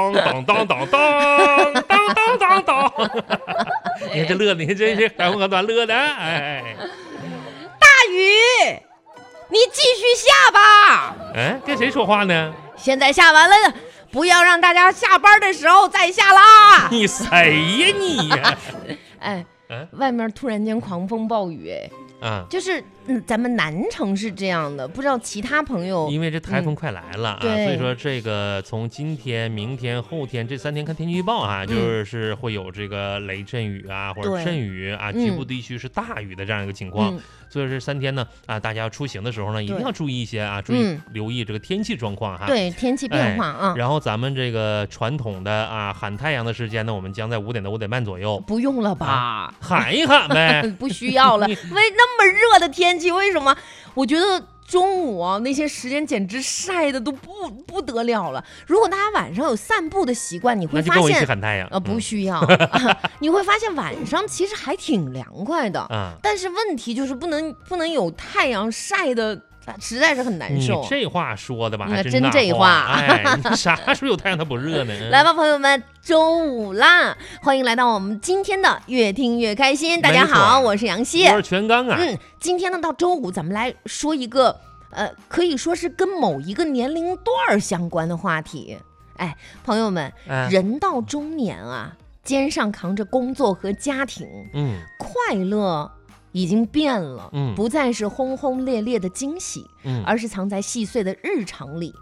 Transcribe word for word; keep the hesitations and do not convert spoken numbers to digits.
当当当当当当当当当，你看这乐的，你看这这海虹河段乐的，哎， 大雨，你继续下吧。 哎，跟谁说话呢？ 现在下完了，不要让大家下班的时候再下啦。 你谁呀你呀？ 哎， 嗯外面突然间狂风暴雨，哎。 啊， 就是嗯，咱们南城是这样的，不知道其他朋友。 因为这台风快来了啊， 嗯、 所以说这个从今天、明天、后天这三天看天气预报啊，嗯、就是会有这个雷阵雨啊，或者阵雨啊，局部地区是大雨的这样一个情况。嗯、所以这三天呢啊，大家要出行的时候呢，一定要注意一些啊，注意留意这个天气状况哈。 对，天气变化啊、 哎。然后咱们这个传统的啊喊太阳的时间呢，我们将在五点到五点半左右。 不用了吧？ 啊、喊一喊呗， 不需要了。为那么热的天气，为什么？我觉得中午啊那些时间简直晒的都不不得了了。如果大家晚上有散步的习惯，你会发现，那就跟我一起喊太阳啊、呃，不需要、嗯啊，你会发现晚上其实还挺凉快的啊。但是问题就是不能不能有太阳晒的。实在是很难受。 你这话说的吧， 还真这话。 哎，你啥时候有太阳它不热呢？ 来吧，朋友们，周五啦，欢迎来到我们今天的越听越开心。大家好，我是杨希， 我是全刚啊。 嗯，今天呢到周五，咱们来说一个呃，可以说是跟某一个年龄段相关的话题。哎，朋友们，哎、人到中年啊，肩上扛着工作和家庭，嗯，快乐已经变了，嗯，不再是轰轰烈烈的惊喜，嗯，而是藏在细碎的日常里，